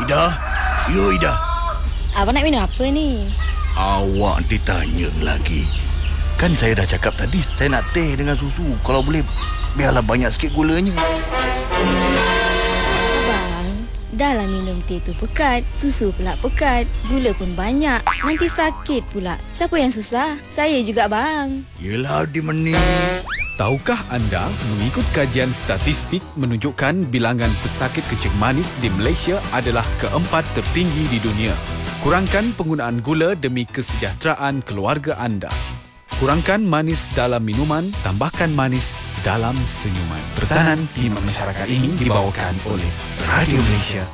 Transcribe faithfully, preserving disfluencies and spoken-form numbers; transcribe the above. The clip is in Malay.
Ida? Yo, Ida. Abang nak minum apa ni? Awak ditanya lagi. Kan saya dah cakap tadi, saya nak teh dengan susu. Kalau boleh, biarlah banyak sikit gulanya. Abang, dah lah minum teh tu pekat, susu pula pekat, gula pun banyak. Nanti sakit pula. Siapa yang susah? Saya juga, bang. Yelah, di menit. Tahukah anda, mengikut kajian statistik menunjukkan bilangan pesakit kencing manis di Malaysia adalah keempat tertinggi di dunia. Kurangkan penggunaan gula demi kesejahteraan keluarga anda. Kurangkan manis dalam minuman, tambahkan manis dalam senyuman. Pesanan Khidmat Masyarakat ini dibawakan oleh Radio Malaysia